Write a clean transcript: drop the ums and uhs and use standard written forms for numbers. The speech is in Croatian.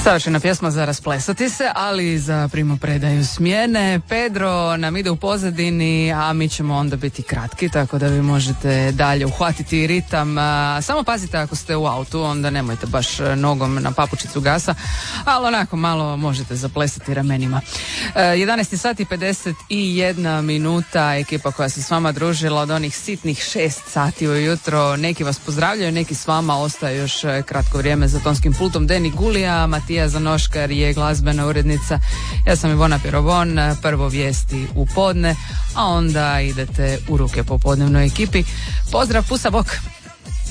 Savršena pjesma za rasplesati se, ali i za primopredaju smjene. Pedro nam ide u pozadini, a mi ćemo onda biti kratki, tako da vi možete dalje uhvatiti ritam. Samo pazite ako ste u autu, onda nemojte baš nogom na papučicu gasa, ali onako malo možete zaplesati ramenima. 11 sati 51 minuta, ekipa koja se s vama družila od onih sitnih 6 sati ujutro. Neki vas pozdravljaju, neki s vama ostaje još kratko vrijeme za tonskim pultom. Deni Gulija, Matija Zanoškar je glazbena urednica. Ja sam Ivona Pirovon, prvo vijesti u podne, a onda idete u ruke popodnevnoj ekipi. Pozdrav, pusa, bok!